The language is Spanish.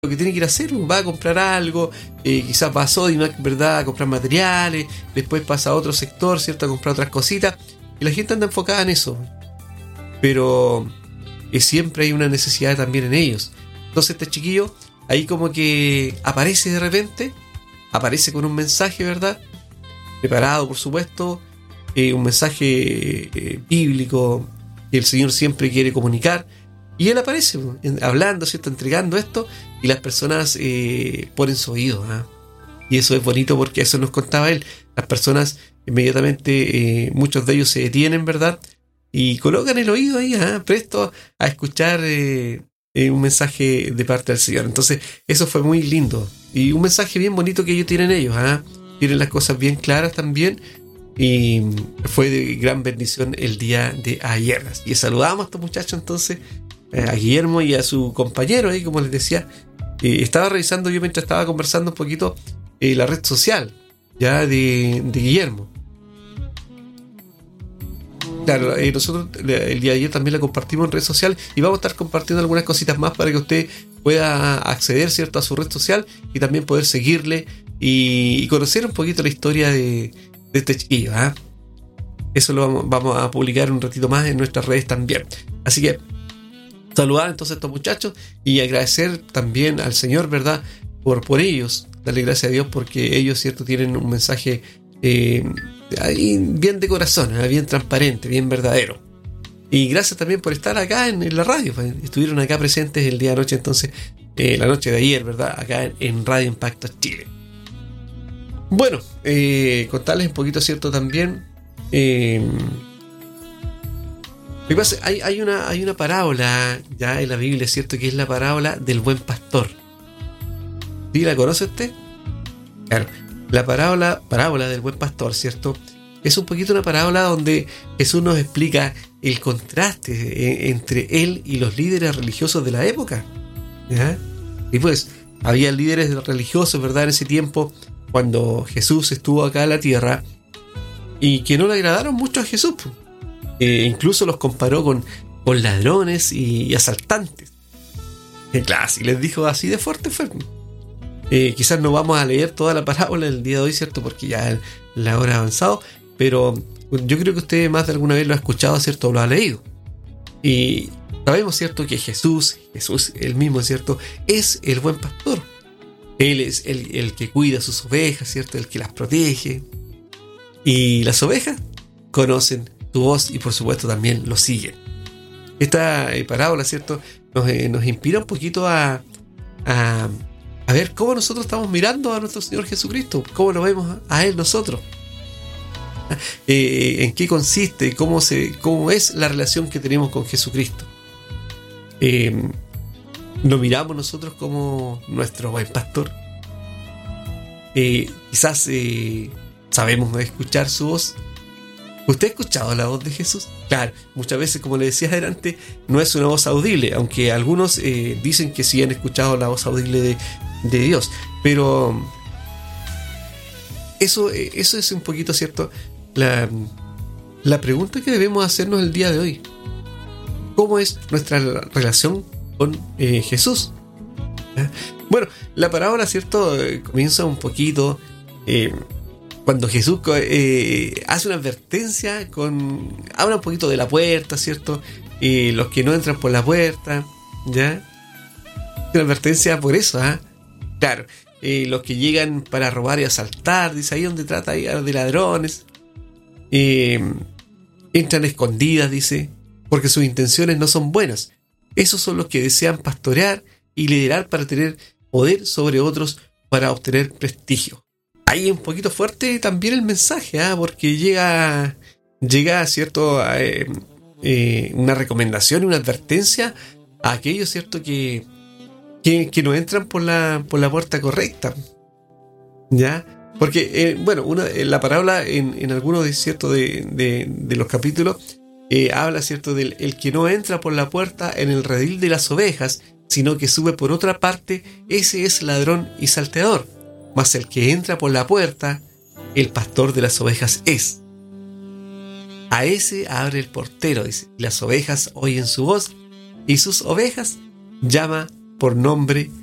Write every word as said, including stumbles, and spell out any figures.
lo que tiene que ir a hacer, va a comprar algo, eh, quizás va a Sodimac, ¿verdad?, a comprar materiales, después pasa a otro sector, ¿cierto?, a comprar otras cositas, y la gente anda enfocada en eso, pero eh, siempre hay una necesidad también en ellos. Entonces este chiquillo ahí como que aparece de repente, aparece con un mensaje, ¿verdad?, preparado por supuesto, eh, un mensaje eh, bíblico que el Señor siempre quiere comunicar. Y él aparece hablando, ¿cierto?, entregando esto, y las personas eh, ponen su oído, ¿eh? Y eso es bonito porque eso nos contaba él. Las personas inmediatamente, eh, muchos de ellos se detienen, ¿verdad?, y colocan el oído ahí, ¿eh?, presto a escuchar eh, eh, un mensaje de parte del Señor. Entonces eso fue muy lindo y un mensaje bien bonito que ellos tienen ellos, ¿eh? Tienen las cosas bien claras también, y fue de gran bendición el día de ayer. Y saludamos a estos muchachos entonces, a Guillermo y a su compañero ahí, como les decía. Eh, estaba revisando yo mientras estaba conversando un poquito eh, la red social ya de, de Guillermo. Claro, eh, nosotros el día de ayer también la compartimos en red social y vamos a estar compartiendo algunas cositas más para que usted pueda acceder, ¿cierto?, a su red social y también poder seguirle y, y conocer un poquito la historia de, de este chiquillo, ¿eh? Eso lo vamos, vamos a publicar un ratito más en nuestras redes también. Así que saludar entonces a estos muchachos y agradecer también al Señor, ¿verdad?, por, por ellos. Darle gracias a Dios porque ellos, ¿cierto?, tienen un mensaje eh, bien de corazón, bien transparente, bien verdadero. Y gracias también por estar acá en, en la radio. Estuvieron acá presentes el día de anoche, entonces, eh, la noche de ayer, ¿verdad?, acá en, en Radio Impacto Chile. Bueno, eh, contarles un poquito, ¿cierto?, también. Eh, Hay, hay, una, hay una parábola ya en la Biblia, ¿cierto?, que es la parábola del buen pastor. ¿Sí la conoce usted? Claro, la parábola, parábola del buen pastor, ¿cierto?, es un poquito una parábola donde Jesús nos explica el contraste entre él y los líderes religiosos de la época, ¿ya? Y pues, había líderes religiosos, ¿verdad?, en ese tiempo, cuando Jesús estuvo acá en la tierra, y que no le agradaron mucho a Jesús, pues. Eh, incluso los comparó con, con ladrones y, y asaltantes. Eh, claro, y les dijo así de fuerte fue. Eh, quizás no vamos a leer toda la parábola el día de hoy, ¿cierto?, porque ya la hora ha avanzado, pero yo creo que usted más de alguna vez lo ha escuchado, ¿cierto?, o lo ha leído. Y sabemos, ¿cierto?, que Jesús, Jesús el mismo, ¿cierto?, es el buen pastor. Él es el, el que cuida sus ovejas, ¿cierto?, el que las protege. Y las ovejas conocen tu voz y por supuesto también lo siguen. Esta eh, parábola, ¿cierto?, nos, eh, nos inspira un poquito a, a, a ver cómo nosotros estamos mirando a nuestro Señor Jesucristo, cómo lo vemos a Él nosotros, eh, en qué consiste, cómo, se, cómo es la relación que tenemos con Jesucristo. Eh, ¿Lo miramos nosotros como nuestro buen pastor? Eh, quizás eh, sabemos escuchar su voz. ¿Usted ha escuchado la voz de Jesús? Claro, muchas veces, como le decía adelante, no es una voz audible, aunque algunos eh, dicen que sí han escuchado la voz audible de, de Dios. Pero eso, eso es un poquito, ¿cierto?, la, la pregunta que debemos hacernos el día de hoy. ¿Cómo es nuestra relación con eh, Jesús? ¿Eh? Bueno, la parábola, ¿cierto?, eh, comienza un poquito... Eh, Cuando Jesús eh, hace una advertencia, con habla un poquito de la puerta, ¿cierto? Y los que no entran por la puerta, ¿ya? Una advertencia por eso, ¿ah? ¿eh? Claro, eh, los que llegan para robar y asaltar, dice ahí donde trata de ladrones, eh, entran escondidas, dice, porque sus intenciones no son buenas. Esos son los que desean pastorear y liderar para tener poder sobre otros, para obtener prestigio. Ahí es un poquito fuerte también el mensaje, ¿eh? Porque llega, llega, ¿cierto?, a, eh, eh, una recomendación, una advertencia a aquellos, ¿cierto?, que, que, que no entran por la, por la puerta correcta, ¿ya? Porque, eh, bueno, una, la parábola en, en algunos, ¿cierto?, de, de, de los capítulos eh, habla, ¿cierto?, del el que no entra por la puerta en el redil de las ovejas, sino que sube por otra parte, ese es ladrón y salteador. Mas el que entra por la puerta, el pastor de las ovejas es. A ese abre el portero, dice, y las ovejas oyen su voz, y sus ovejas llama por nombre